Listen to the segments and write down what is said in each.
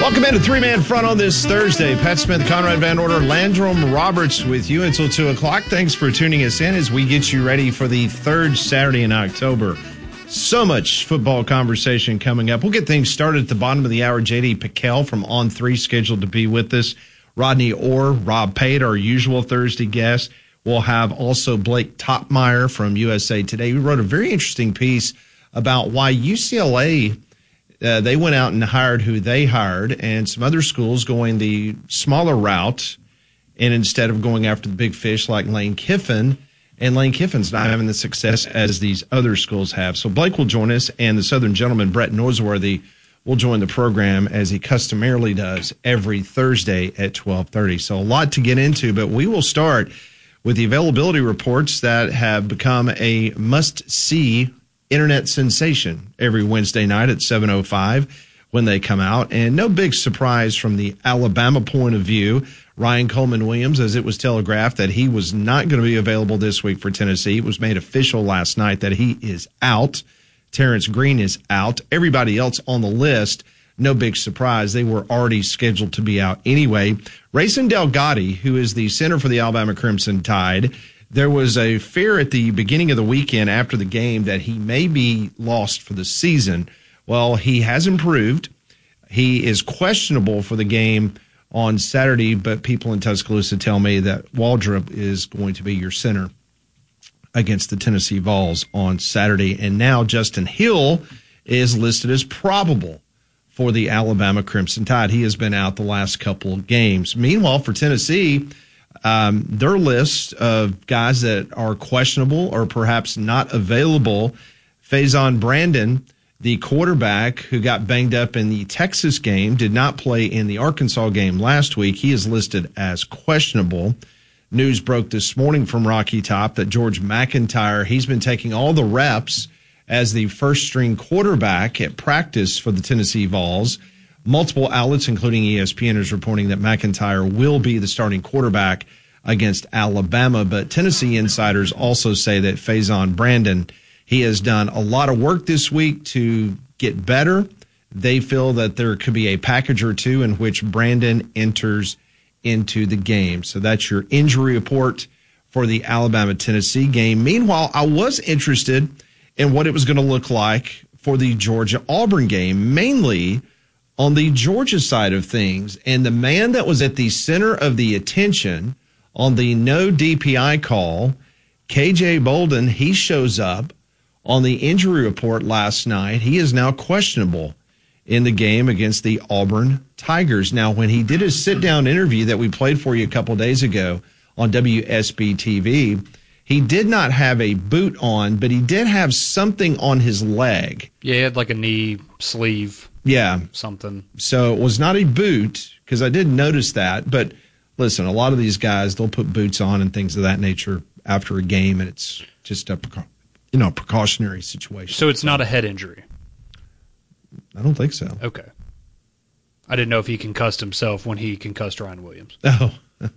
Welcome into Three-Man Front on this Thursday. Pat Smith, Conrad Van Order, Landrum Roberts with you until 2 o'clock. Thanks for tuning us in as we get you ready for the third Saturday in October. So much football conversation coming up. We'll get things started at the bottom of the hour. J.D. Piquel from On 3 scheduled to be with us. Rodney Orr, Rob Pate, our usual Thursday guest. We'll have also Blake Topmeyer from USA Today. We wrote a very interesting piece about why UCLA they went out and hired who they hired, and some other schools going the smaller route, and instead of going after the big fish like Lane Kiffin, and Lane Kiffin's not having the success as these other schools have. So Blake will join us, and the Southern gentleman, Brett Norsworthy, will join the program as he customarily does every Thursday at 12:30. So a lot to get into, but we will start with the availability reports that have become a must-see internet sensation every Wednesday night at 7:05 when they come out. And no big surprise from the Alabama point of view. Ryan Coleman Williams, as it was telegraphed that he was not going to be available this week for Tennessee. It was made official last night that he is out. Terrence Green is out. Everybody else on the list, no big surprise. They were already scheduled to be out anyway. Rayson Delgatti, who is the center for the Alabama Crimson Tide, there was a fear at the beginning of the weekend after the game that he may be lost for the season. Well, he has improved. He is questionable for the game on Saturday, but people in Tuscaloosa tell me that Waldrop is going to be your center against the Tennessee Vols on Saturday. And now Justin Hill is listed as probable for the Alabama Crimson Tide. He has been out the last couple of games. Meanwhile, for Tennessee, their list of guys that are questionable or perhaps not available, Faison Brandon, the quarterback who got banged up in the Texas game, did not play in the Arkansas game last week. He is listed as questionable. News broke this morning from Rocky Top that George McIntyre, he's been taking all the reps as the first-string quarterback at practice for the Tennessee Vols. Multiple outlets, including ESPN, is reporting that McIntyre will be the starting quarterback against Alabama. But Tennessee insiders also say that Faison Brandon, he has done a lot of work this week to get better. They feel that there could be a package or two in which Brandon enters into the game. So that's your injury report for the Alabama-Tennessee game. Meanwhile, I was interested in what it was going to look like for the Georgia-Auburn game, mainly on the Georgia side of things. And the man that was at the center of the attention on the no DPI call, KJ Bolden, he shows up on the injury report last night. He is now questionable in the game against the Auburn Tigers. Now, when he did his sit-down interview that we played for you a couple days ago on WSB-TV, he did not have a boot on, but he did have something on his leg. Yeah, he had like a knee sleeve. Yeah. Something. So it was not a boot, because I did notice that. But listen, a lot of these guys, they'll put boots on and things of that nature after a game, and it's just a precautionary situation. So it's not a head injury? I don't think so. Okay. I didn't know if he concussed himself when he concussed Ryan Williams. Oh.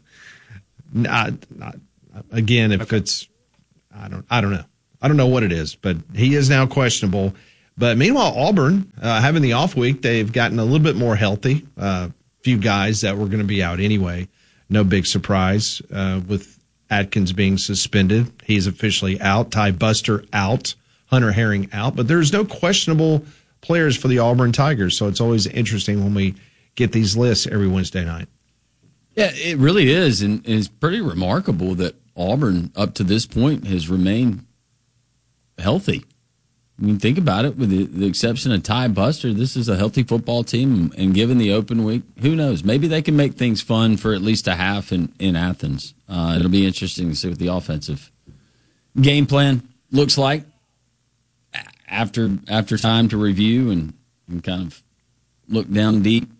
not again, if it's, I don't know. I don't know what it is, but he is now questionable. But meanwhile, Auburn, having the off week, they've gotten a little bit more healthy. Few guys that were going to be out anyway. No big surprise with Atkins being suspended. He's officially out. Ty Buster out. Hunter Herring out. But there's no questionable players for the Auburn Tigers, so it's always interesting when we get these lists every Wednesday night. Yeah, it really is, and it's pretty remarkable that Auburn, up to this point, has remained healthy. I mean, think about it. With the exception of Ty Buster, this is a healthy football team, and given the open week, who knows? Maybe they can make things fun for at least a half in Athens. It'll be interesting to see what the offensive game plan looks like after time to review and kind of look down deep.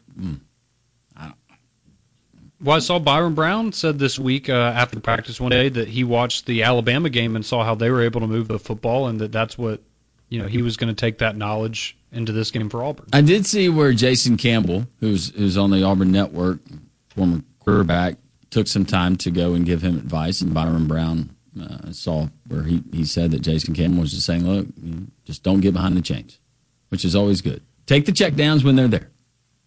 Well, I saw Byron Brown said this week after practice one day that he watched the Alabama game and saw how they were able to move the football, and that's what, he was going to take that knowledge into this game for Auburn. I did see where Jason Campbell, who's on the Auburn Network, former quarterback, took some time to go and give him advice, and Byron Brown saw where he said that Jason Campbell was just saying, look, just don't get behind the chains, which is always good. Take the checkdowns when they're there.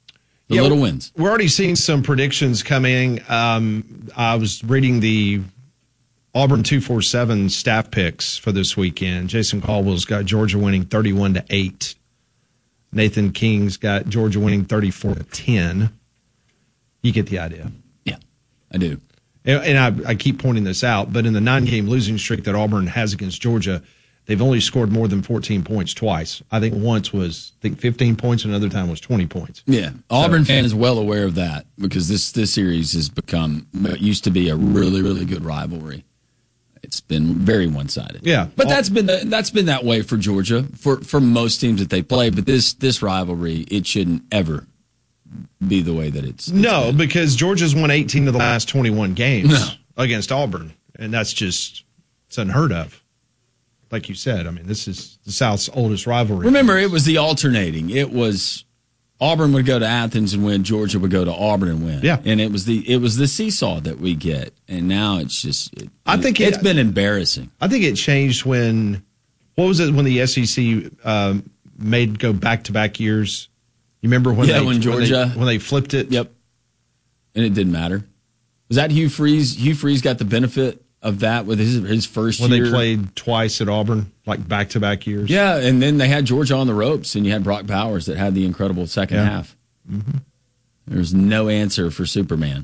The little wins. We're already seeing some predictions coming. I was reading the Auburn 247 staff picks for this weekend. Jason Caldwell's got Georgia winning 31-8. Nathan King's got Georgia winning 34-10. You get the idea. Yeah, I do. And I keep pointing this out, but in the 9-game losing streak that Auburn has against Georgia, they've only scored more than 14 points twice. I think once was 15 points, and another time was 20 points. Yeah, Auburn fan is well aware of that because this series has become what used to be a really, really good rivalry. It's been very one-sided. Yeah, but that's been that way for Georgia for most teams that they play. But this rivalry, it shouldn't ever be the way that it's no, because Georgia's won 18 of the last 21 games against Auburn, and it's unheard of. Like you said, I mean, this is the South's oldest rivalry. Remember, it was the alternating. It was Auburn would go to Athens and win, Georgia would go to Auburn and win. Yeah, and it was the seesaw that we get, and now it's just. It's been embarrassing. I think it changed when the SEC made go back-to-back years. You remember when Georgia when they flipped it? Yep, and it didn't matter. Was that Hugh Freeze? Hugh Freeze got the benefit of that with his first year. When they played twice at Auburn, like back-to-back years. Yeah, and then they had Georgia on the ropes, and you had Brock Bowers that had the incredible second half. Mm-hmm. There's no answer for Superman.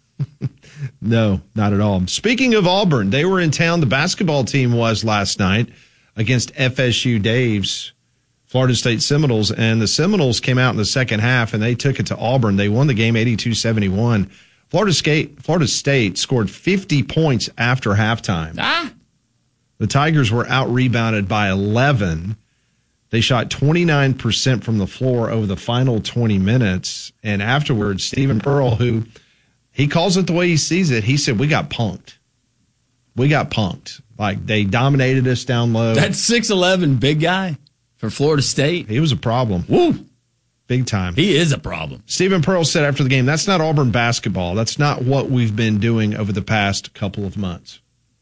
No, not at all. Speaking of Auburn, they were in town. The basketball team was last night against FSU Dave's Florida State Seminoles, and the Seminoles came out in the second half, and they took it to Auburn. They won the game 82-71. Florida State scored 50 points after halftime. The Tigers were out-rebounded by 11. They shot 29% from the floor over the final 20 minutes. And afterwards, Stephen Pearl, who he calls it the way he sees it, he said, we got punked. We got punked. Like, they dominated us down low. That 6'11" big guy for Florida State. He was a problem. Woo! Big time. He is a problem. Stephen Pearl said after the game, that's not Auburn basketball. That's not what we've been doing over the past couple of months.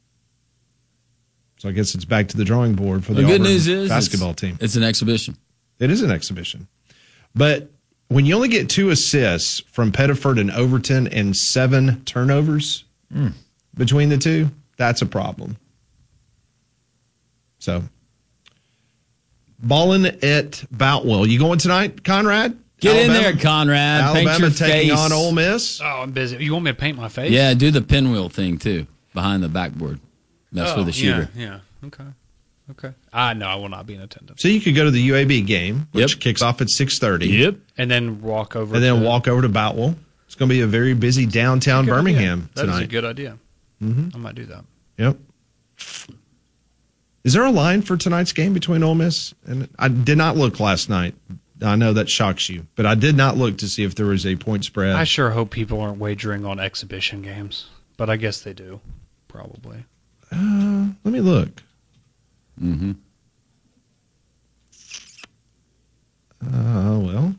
So I guess it's back to the drawing board for the good Auburn news is basketball team. It's an exhibition. It is an exhibition. But when you only get 2 assists from Pettiford and Overton and 7 turnovers between the two, that's a problem. So, balling at Boutwell. You going tonight, Conrad? Get in there, Conrad. Alabama taking on Ole Miss. Oh, I'm busy. You want me to paint my face? Yeah, do the pinwheel thing, too, behind the backboard. Mess with the shooter. Yeah. Okay. No, I will not be in attendance. So you could go to the UAB game, which kicks off at 6:30. Yep. And then walk over to Boutwell. It's going to be a very busy downtown Birmingham tonight. That's a good idea. Mm-hmm. I might do that. Yep. Is there a line for tonight's game between Ole Miss? And I did not look last night. I know that shocks you, but I did not look to see if there was a point spread. I sure hope people aren't wagering on exhibition games, but I guess they do, probably. Let me look. Mm-hmm. Well.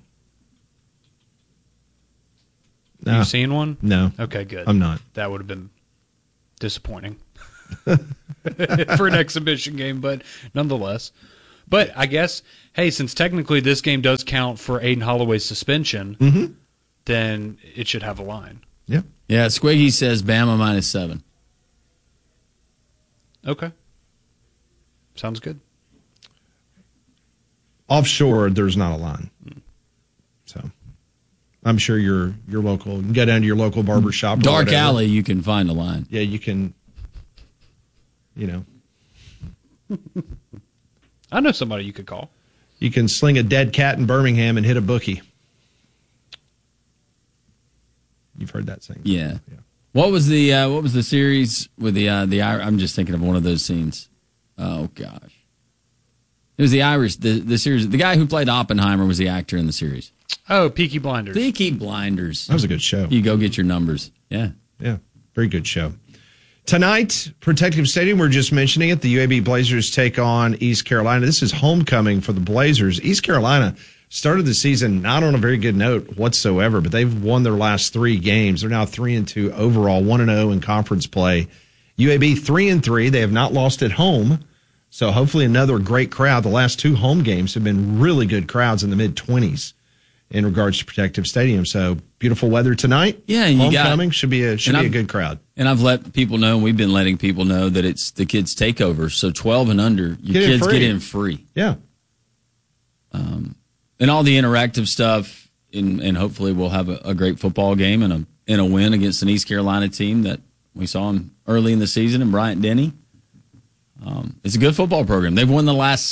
No. You seen one? No. Okay, good. I'm not. That would have been disappointing for an exhibition game, but nonetheless. But I guess, hey, since technically this game does count for Aiden Holloway's suspension, then it should have a line. Yeah. Yeah, Squiggy says Bama -7. Okay. Sounds good. Offshore, there's not a line. So I'm sure your local, you can go down to your local barber shop. Dark alley, you can find a line. Yeah, you can, I know somebody you could call. You can sling a dead cat in Birmingham and hit a bookie. You've heard that saying. Yeah. What was the series with the I'm just thinking of one of those scenes. Oh gosh. It was the Irish the series. The guy who played Oppenheimer was the actor in the series. Oh, Peaky Blinders. Peaky Blinders. That was a good show. You go get your numbers. Yeah. Yeah. Very good show. Tonight, Protective Stadium, we're just mentioning it. The UAB Blazers take on East Carolina. This is homecoming for the Blazers. East Carolina started the season not on a very good note whatsoever, but they've won their last 3 games. They're now 3-2 overall, 1-0 in conference play. UAB 3-3. They have not lost at home, so hopefully another great crowd. The last 2 home games have been really good crowds in the mid-20s in regards to Protective Stadium. So beautiful weather tonight. Yeah, and homecoming should be a good crowd. And I've let people know, and we've been letting people know that it's the kids' takeover. So 12 and under, your kids get in free. Yeah. And all the interactive stuff, and hopefully we'll have a great football game and a win against an East Carolina team that we saw them early in the season in Bryant-Denny. It's a good football program. They've won the last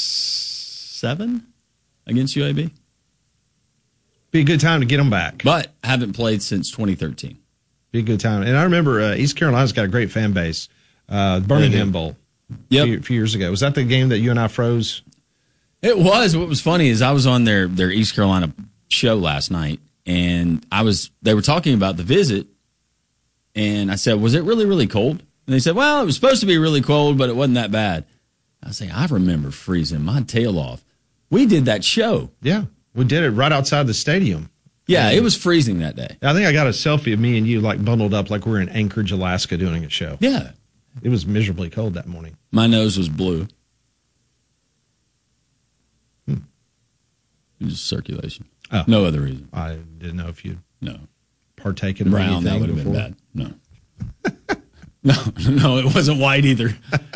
7 against UAB. Be a good time to get them back. But haven't played since 2013. Be a good time. And I remember East Carolina's got a great fan base. Birmingham Bowl a few years ago. Was that the game that you and I froze? It was. What was funny is I was on their East Carolina show last night, and they were talking about the visit, and I said, was it really, really cold? And they said, well, it was supposed to be really cold, but it wasn't that bad. I was like, I remember freezing my tail off. We did that show. Yeah, we did it right outside the stadium. Yeah, it was freezing that day. I think I got a selfie of me and you like bundled up like we're in Anchorage, Alaska doing a show. Yeah. It was miserably cold that morning. My nose was blue. Just circulation. Oh. No other reason. I didn't know if you'd No. partaken in Brown, that anything would have before. been bad. No. No, it wasn't white either.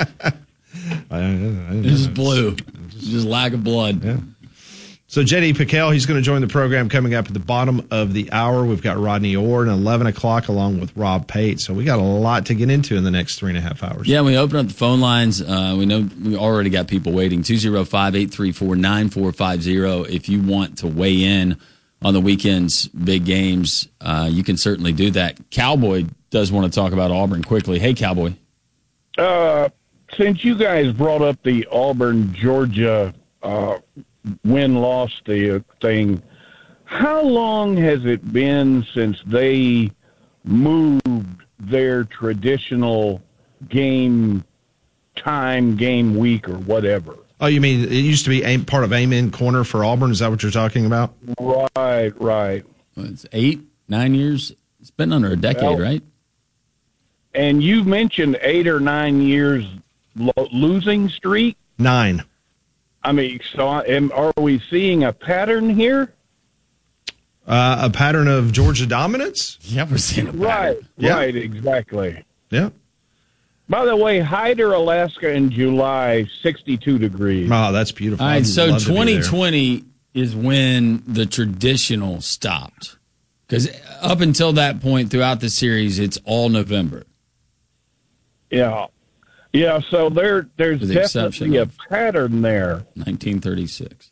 I It was blue. Just lack of blood. Yeah. So J.D. Piquel, he's going to join the program coming up at the bottom of the hour. We've got Rodney Orr at 11 o'clock along with Rob Pate. So we got a lot to get into in the next 3.5 hours. Yeah, we open up the phone lines. We know we already got people waiting. 205-834-9450. If you want to weigh in on the weekend's big games, you can certainly do that. Cowboy does want to talk about Auburn quickly. Hey, Cowboy. Since you guys brought up the Auburn-Georgia win-loss thing, how long has it been since they moved their traditional game week or whatever? Oh, you mean it used to be part of Amen Corner for Auburn? Is that what you're talking about? Right. Well, it's 8, 9 years. It's been under a decade, right? And you mentioned 8 or 9 years losing streak. 9. I mean, so are we seeing a pattern here? A pattern of Georgia dominance? Yeah, we're seeing a pattern. Right, exactly. Yeah. By the way, Hyder, Alaska in July, 62 degrees. Oh, that's beautiful. All right, I'd so love to be there. 2020 is when the traditional stopped. Because up until that point throughout the series, it's all November. Yeah. Yeah, so there's With the exception definitely a of pattern there. 1936.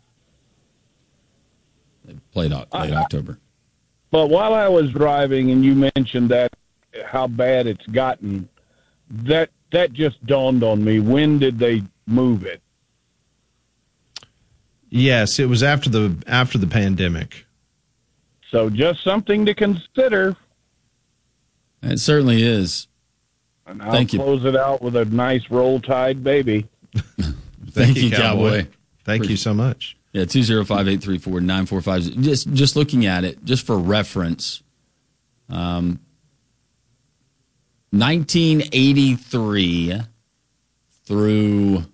They played late October. But while I was driving and you mentioned that how bad it's gotten, that just dawned on me. When did they move it? Yes, it was after the pandemic. So just something to consider. It certainly is. And I'll Thank you. close it out with a nice Roll Tide baby. Thank you, Cowboy. Thank you so much. Yeah, 205-834-9450. Just looking at it, just for reference, 1983 through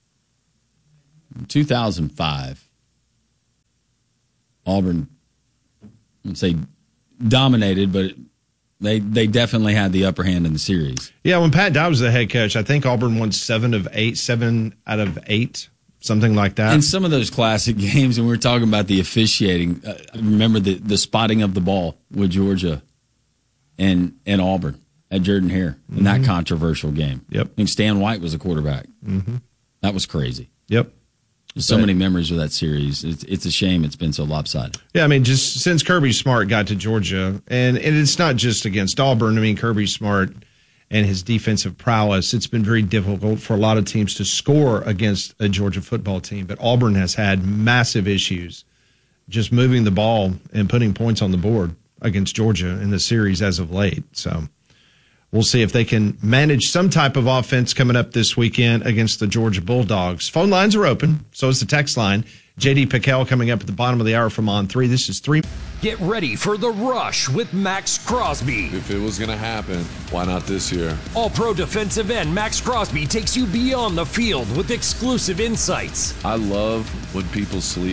2005, Auburn, I'd say dominated, but they definitely had the upper hand in the series. Yeah, when Pat Dye was the head coach, I think Auburn won 7 out of 8, something like that. And some of those classic games, and we were talking about the officiating. I remember the spotting of the ball with Georgia and Auburn at Jordan Hare in that controversial game. Yep. I think Stan White was the quarterback. Mm-hmm. That was crazy. Yep. So many memories of that series. It's a shame it's been so lopsided. Yeah, I mean, just since Kirby Smart got to Georgia, and it's not just against Auburn. I mean, Kirby Smart and his defensive prowess, it's been very difficult for a lot of teams to score against a Georgia football team. But Auburn has had massive issues just moving the ball and putting points on the board against Georgia in the series as of late. So we'll see if they can manage some type of offense coming up this weekend against the Georgia Bulldogs. Phone lines are open. So is the text line. J.D. Piquel coming up at the bottom of the hour from On 3. This is 3. Get ready for The Rush with Max Crosby. If it was going to happen, why not this year? All-pro defensive end Max Crosby takes you beyond the field with exclusive insights. I love when people sleep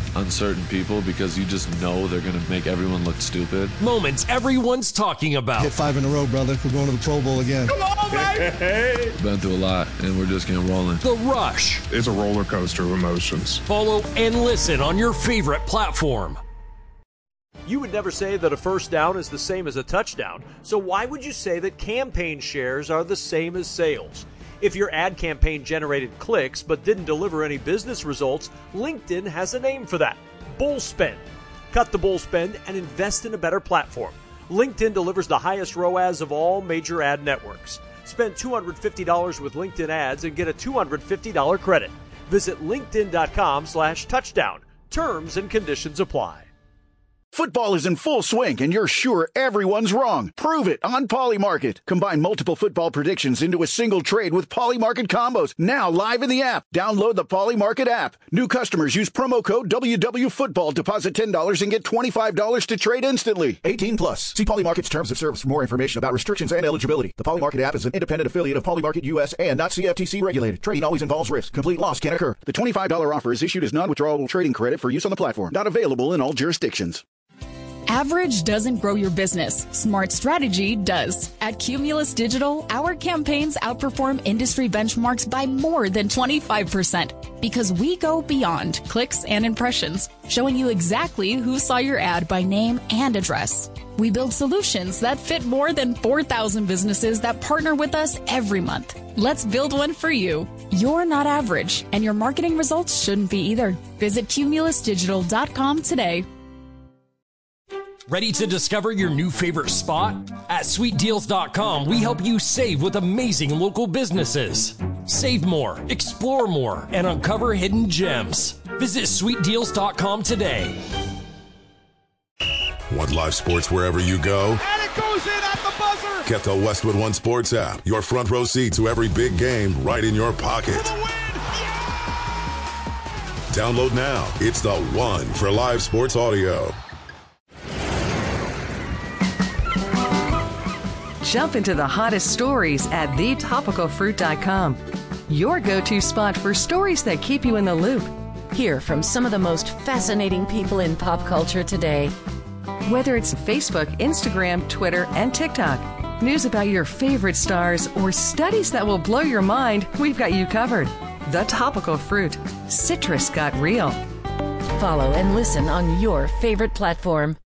uncertain people because you just know they're going to make everyone look stupid. Moments everyone's talking about. Hit 5 in a row, brother. We're going to the Pro Bowl again. Come on, baby! Been through a lot, and we're just getting rolling. The Rush. It's a roller coaster of emotions. Follow and listen on your favorite platform. You would never say that a first down is the same as a touchdown, so why would you say that campaign shares are the same as sales? If your ad campaign generated clicks but didn't deliver any business results, LinkedIn has a name for that: bull spend. Cut the bull spend and invest in a better platform. LinkedIn delivers the highest ROAS of all major ad networks. Spend $250 with LinkedIn ads and get a $250 credit. Visit linkedin.com/touchdown. Terms and conditions apply. Football is in full swing, and you're sure everyone's wrong. Prove it on Polymarket. Combine multiple football predictions into a single trade with Polymarket combos. Now live in the app. Download the Polymarket app. New customers use promo code WWFootball. Deposit $10 and get $25 to trade instantly. 18 plus. See Polymarket's terms of service for more information about restrictions and eligibility. The Polymarket app is an independent affiliate of Polymarket US and not CFTC regulated. Trading always involves risk. Complete loss can occur. The $25 offer is issued as non-withdrawable trading credit for use on the platform. Not available in all jurisdictions. Average doesn't grow your business. Smart strategy does. At Cumulus Digital, our campaigns outperform industry benchmarks by more than 25% because we go beyond clicks and impressions, showing you exactly who saw your ad by name and address. We build solutions that fit more than 4,000 businesses that partner with us every month. Let's build one for you. You're not average, and your marketing results shouldn't be either. Visit cumulusdigital.com today. Ready to discover your new favorite spot? At sweetdeals.com, we help you save with amazing local businesses. Save more, explore more, and uncover hidden gems. Visit sweetdeals.com today. Want live sports wherever you go? And it goes in at the buzzer! Get the Westwood One Sports app. Your front row seat to every big game right in your pocket. For the win! Yeah! Download now. It's the one for live sports audio. Jump into the hottest stories at thetopicalfruit.com. Your go-to spot for stories that keep you in the loop. Hear from some of the most fascinating people in pop culture today. Whether it's Facebook, Instagram, Twitter, and TikTok, news about your favorite stars, or studies that will blow your mind, we've got you covered. The Topical Fruit. Citrus got real. Follow and listen on your favorite platform.